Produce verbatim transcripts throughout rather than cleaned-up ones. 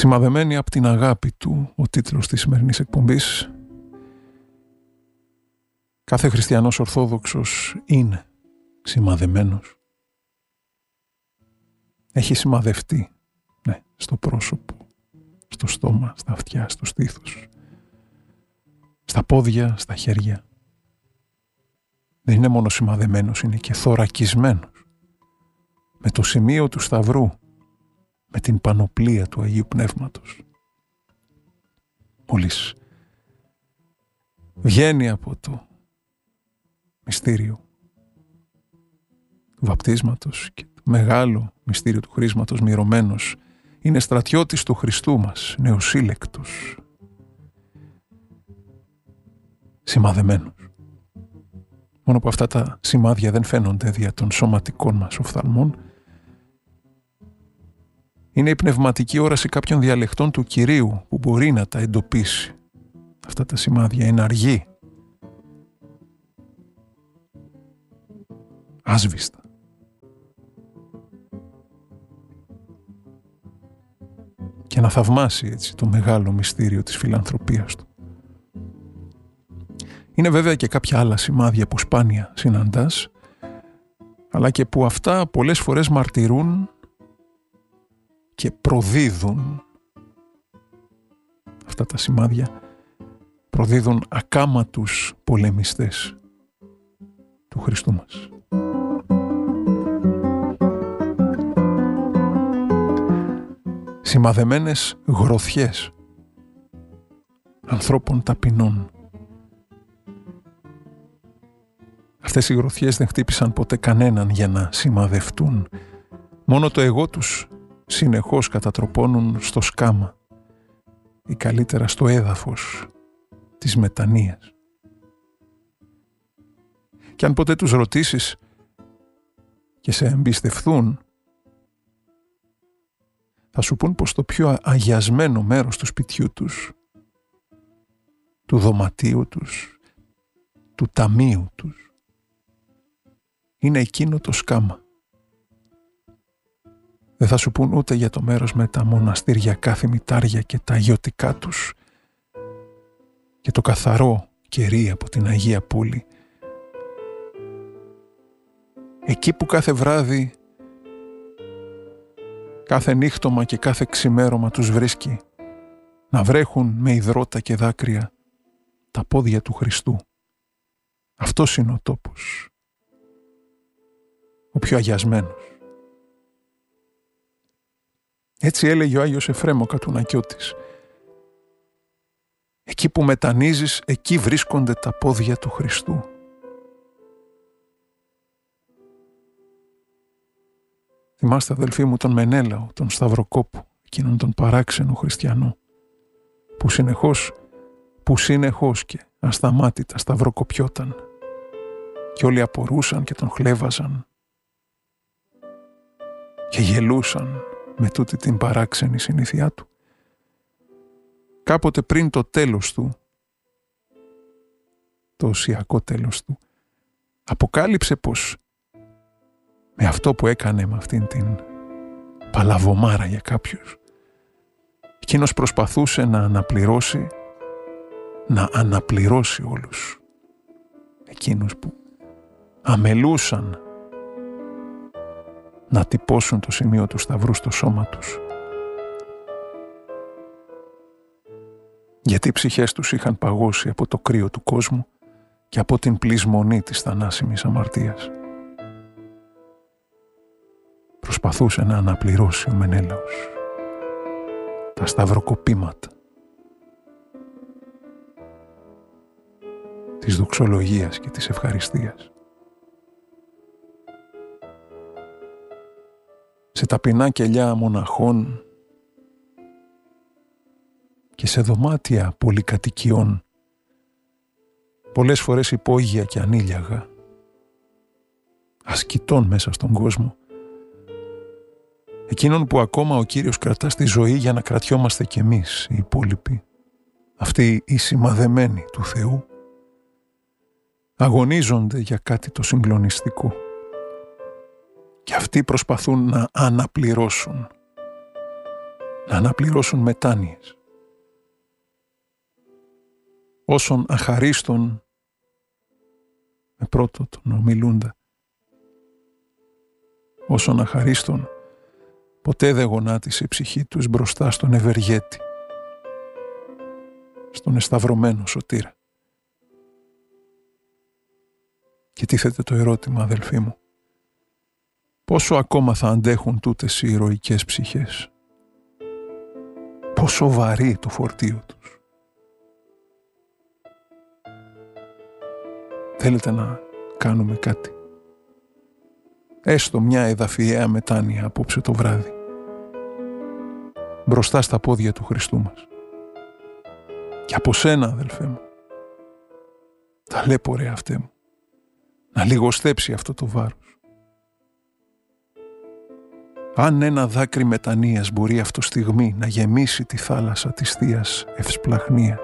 Σημαδεμένη από την αγάπη του, ο τίτλος της σημερινής εκπομπής. Κάθε χριστιανός ορθόδοξος είναι σημαδεμένος. Έχει σημαδευτεί, ναι, στο πρόσωπο, στο στόμα, στα αυτιά, στο στήθος, στα πόδια, στα χέρια. Δεν είναι μόνο σημαδεμένος, είναι και θωρακισμένος με το σημείο του σταυρού, με την πανοπλία του Αγίου Πνεύματος. Μόλις βγαίνει από το μυστήριο του βαπτίσματος και το μεγάλο μυστήριο του χρήσματος μυρωμένος, είναι στρατιώτης του Χριστού μας, νεοσύλλεκτος, σημαδεμένος. Μόνο που αυτά τα σημάδια δεν φαίνονται δια των σωματικών μας οφθαλμών. Είναι η πνευματική όραση κάποιων διαλεκτών του Κυρίου που μπορεί να τα εντοπίσει. Αυτά τα σημάδια είναι αργή, άσβηστα. Και να θαυμάσει έτσι το μεγάλο μυστήριο της φιλανθρωπίας του. Είναι βέβαια και κάποια άλλα σημάδια που σπάνια συναντάς, αλλά και που αυτά πολλές φορές μαρτυρούν και προδίδουν. Αυτά τα σημάδια προδίδουν ακάματους πολεμιστές του Χριστού μας. Σημαδεμένες γροθιές ανθρώπων ταπεινών. Αυτές οι γροθιές δεν χτύπησαν ποτέ κανέναν για να σημαδευτούν. Μόνο το εγώ τους συνεχώς κατατροπώνουν στο σκάμα ή καλύτερα στο έδαφος της μετανοίας. Και αν ποτέ τους ρωτήσεις και σε εμπιστευθούν, θα σου πούν πως το πιο αγιασμένο μέρος του σπιτιού τους, του δωματίου τους, του ταμείου τους, είναι εκείνο το σκάμα. Δεν θα σου πούν ούτε για το μέρος με τα μοναστηριακά θυμητάρια και τα αγιωτικά τους και το καθαρό κερί από την Αγία Πόλη. Εκεί που κάθε βράδυ, κάθε νύχτωμα και κάθε ξημέρωμα τους βρίσκει να βρέχουν με υδρότα και δάκρυα τα πόδια του Χριστού. Αυτός είναι ο τόπος, ο πιο αγιασμένος. Έτσι έλεγε ο Άγιος Εφραίμ ο Κατουνακιώτης. Εκεί που μετανίζεις, εκεί βρίσκονται τα πόδια του Χριστού. Θυμάστε, αδελφοί μου, τον Μενέλαο, τον Σταυροκόπο, εκείνον τον παράξενο χριστιανό, που συνεχώς, που συνεχώς και ασταμάτητα σταυροκοπιόταν και όλοι απορούσαν και τον χλέβαζαν και γελούσαν με τούτη την παράξενη συνήθειά του. Κάποτε πριν το τέλος του, το οσιακό τέλος του, αποκάλυψε πως με αυτό που έκανε, με αυτήν την παλαβομάρα για κάποιους, εκείνος προσπαθούσε να αναπληρώσει, να αναπληρώσει όλους εκείνους που αμελούσαν να τυπώσουν το σημείο του σταυρού στο σώμα τους. Γιατί οι ψυχές τους είχαν παγώσει από το κρύο του κόσμου και από την πλεισμονή της θανάσιμης αμαρτίας. Προσπαθούσε να αναπληρώσει ο Μενέλαος τα σταυροκοπήματα της δοξολογίας και της ευχαριστίας. Σε ταπεινά κελιά μοναχών και σε δωμάτια πολυκατοικιών, πολλές φορές υπόγεια και ανήλιαγα, ασκητών μέσα στον κόσμο, εκείνον που ακόμα ο Κύριος κρατά στη ζωή για να κρατιόμαστε κι εμείς οι υπόλοιποι, αυτοί οι σημαδεμένοι του Θεού, αγωνίζονται για κάτι το συγκλονιστικό. Και αυτοί προσπαθούν να αναπληρώσουν να αναπληρώσουν μετάνοιες. Όσων αχαρίστων, με πρώτο τον ομιλούντα, όσων αχαρίστων ποτέ δεν γονάτισε η ψυχή τους μπροστά στον ευεργέτη, στον εσταυρωμένο σωτήρα. Και τίθεται το ερώτημα, αδελφοί μου, πόσο ακόμα θα αντέχουν τούτες οι ηρωικές ψυχές, πόσο βαρύ το φορτίο τους. Θέλετε να κάνουμε κάτι, έστω μια εδαφιαία μετάνοια απόψε το βράδυ, μπροστά στα πόδια του Χριστού μας. Και από σένα, αδελφέ μου, ταλέπορε αυτέ μου, να λιγοστέψει αυτό το βάρος. Αν ένα δάκρυ μετανοίας μπορεί αυτό στιγμή να γεμίσει τη θάλασσα της Θείας ευσπλαχνίας,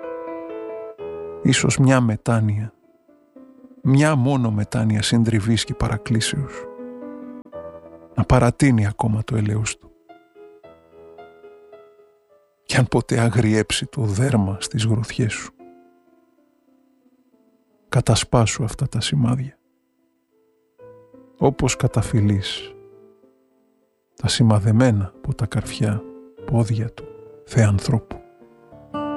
ίσως μια μετάνοια, μια μόνο μετάνοια συντριβής και παρακλήσεως, να παρατείνει ακόμα το έλεος του. Κι αν ποτέ αγριέψει το δέρμα στις γροθιές σου, κατασπάσου αυτά τα σημάδια, όπως καταφυλείς τα σημαδεμένα από τα καρφιά πόδια του Θεανθρώπου.